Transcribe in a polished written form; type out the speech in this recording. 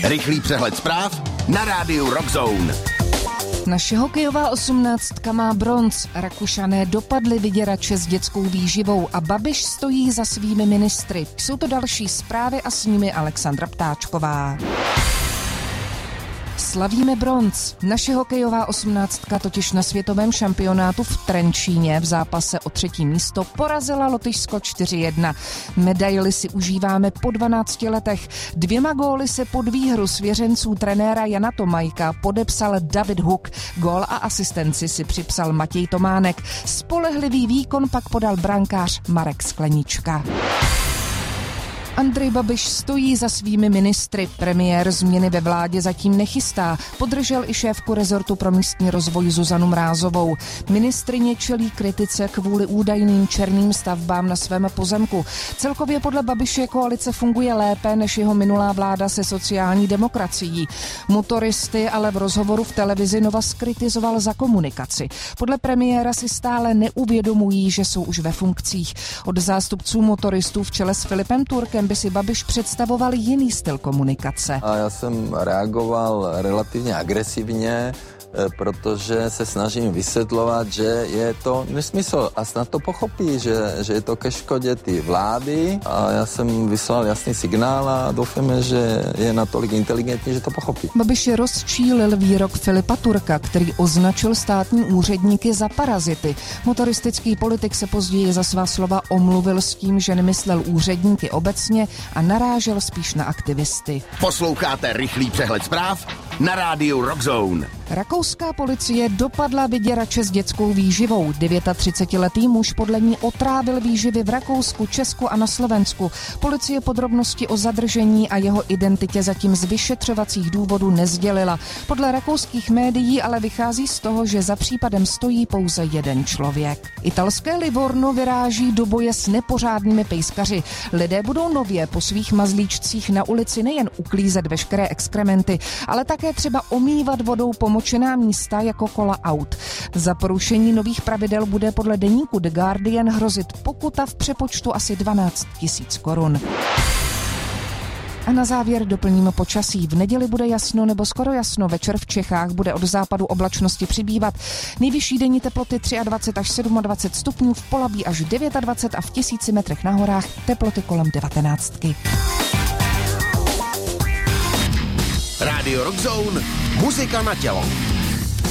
Rychlý přehled zpráv na rádiu Rock Zone. Naše hokejová 18 má bronz. Rakušané dopadli vyděrače s dětskou výživou a Babiš stojí za svými ministry. Jsou to další zprávy a s nimi Alexandra Ptáčková. Slavíme bronz. Naše hokejová 18 totiž na světovém šampionátu v Trenčíně v zápase o 3. místo porazila Lotyšsko 4-1. Medaili si užíváme po 12 letech. 2 góly se pod výhru svěřenců trenéra Jana Tomajka podepsal David Huk. Gól a asistenci si připsal Matěj Tománek. Spolehlivý výkon pak podal brankář Marek Sklenička. Andrej Babiš stojí za svými ministry. Premiér změny ve vládě zatím nechystá. Podržel i šéfku rezortu pro místní rozvoj Zuzanu Mrázovou. Ministryně čelí kritice kvůli údajným černým stavbám na svém pozemku. Celkově podle Babiše koalice funguje lépe než jeho minulá vláda se sociální demokracií. Motoristy ale v rozhovoru v televizi Nova zkritizoval za komunikaci. Podle premiéra si stále neuvědomují, že jsou už ve funkcích. Od zástupců motoristů v čele s Filipem Turkem by si Babiš představoval jiný styl komunikace. A já jsem reagoval relativně agresivně, protože se snažím vysvětlovat, že je to nesmysl a snad to pochopí, že je to ke škodě ty vlády a já jsem vyslal jasný signál a doufáme, že je natolik inteligentní, že to pochopí. Babiš rozčílil výrok Filipa Turka, který označil státní úředníky za parazity. Motoristický politik se později za svá slova omluvil s tím, že nemyslel úředníky obecně a narážel spíš na aktivisty. Posloucháte rychlý přehled zpráv na rádiu Rock Zone. Rakouská policie dopadla vyděrače s dětskou výživou. 39letý muž podle ní otrávil výživy v Rakousku, Česku a na Slovensku. Policie podrobnosti o zadržení a jeho identitě zatím z vyšetřovacích důvodů nesdělila. Podle rakouských médií ale vychází z toho, že za případem stojí pouze jeden člověk. Italské Livorno vyráží do boje s nepořádnými pejskaři. Lidé budou nově po svých mazlíčcích na ulici nejen uklízet veškeré exkrementy, ale také třeba omývat vodou pomočená místa jako kola aut. Za porušení nových pravidel bude podle deníku The Guardian hrozit pokuta v přepočtu asi 12 000 korun. A na závěr doplníme počasí. V neděli bude jasno nebo skoro jasno. Večer v Čechách bude od západu oblačnosti přibývat. Nejvyšší denní teploty 23 až 27 stupňů, v Polabí až 29 a v 1000 metrech na horách teploty kolem 19. Radio Rock Zone, muzika na tělo.